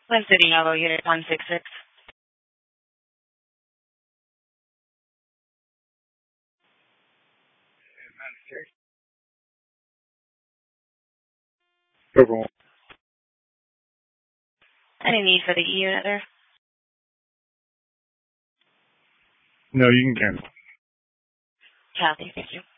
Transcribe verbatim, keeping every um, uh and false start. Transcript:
Twin City Novo Unit one six six. Overall. Any need for the E unit there? No, you can cancel. Kathy, thank you.